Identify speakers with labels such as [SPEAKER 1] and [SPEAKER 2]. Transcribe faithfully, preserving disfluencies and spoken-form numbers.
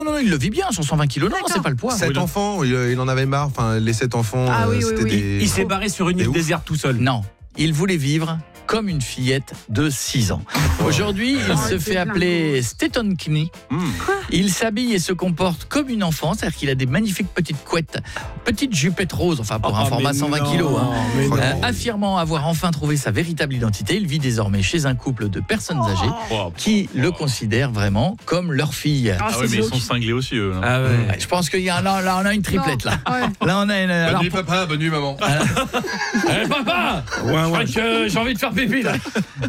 [SPEAKER 1] Non, non, il le vit bien sur cent vingt kilos. Non,
[SPEAKER 2] D'accord.
[SPEAKER 1] c'est pas le poids.
[SPEAKER 3] Sept enfants, il, il en avait marre. Enfin, les sept enfants,
[SPEAKER 2] Ah oui,
[SPEAKER 3] euh,
[SPEAKER 2] oui,
[SPEAKER 3] c'était
[SPEAKER 2] oui.
[SPEAKER 3] des.
[SPEAKER 4] Il s'est barré sur une
[SPEAKER 3] Des
[SPEAKER 4] île
[SPEAKER 3] ouf.
[SPEAKER 4] déserte tout seul.
[SPEAKER 1] Non, il voulait vivre comme une fillette de six ans. Aujourd'hui, il
[SPEAKER 2] Oh,
[SPEAKER 1] se
[SPEAKER 2] c'est
[SPEAKER 1] fait
[SPEAKER 2] plein
[SPEAKER 1] appeler Stetonkny.
[SPEAKER 4] Mmh.
[SPEAKER 1] Il s'habille et se comporte comme une enfant, c'est-à-dire qu'il a des magnifiques petites couettes, petites jupettes roses, enfin pour
[SPEAKER 4] Oh,
[SPEAKER 1] un format
[SPEAKER 4] mais
[SPEAKER 1] cent vingt
[SPEAKER 4] non,
[SPEAKER 1] kilos. hein.
[SPEAKER 4] mais non.
[SPEAKER 1] Euh, affirmant avoir enfin trouvé sa véritable identité, il vit désormais chez un couple de personnes âgées
[SPEAKER 5] Oh,
[SPEAKER 1] qui le considèrent vraiment comme leur fille.
[SPEAKER 2] Ah,
[SPEAKER 5] Ah
[SPEAKER 2] c'est
[SPEAKER 5] ouais, mais ils
[SPEAKER 2] glauque.
[SPEAKER 5] sont cinglés aussi, eux. là.
[SPEAKER 4] Ah ouais.
[SPEAKER 1] Ouais, je pense qu'il y a là, là on a une triplette là.
[SPEAKER 2] Ouais.
[SPEAKER 1] Là on a une.
[SPEAKER 3] Bonne
[SPEAKER 1] alors,
[SPEAKER 3] nuit,
[SPEAKER 1] pour-
[SPEAKER 3] papa, bonne nuit, maman.
[SPEAKER 1] Eh, papa,
[SPEAKER 4] Ouais,
[SPEAKER 1] je crois
[SPEAKER 4] ouais.
[SPEAKER 1] que j'ai envie de faire pipi là.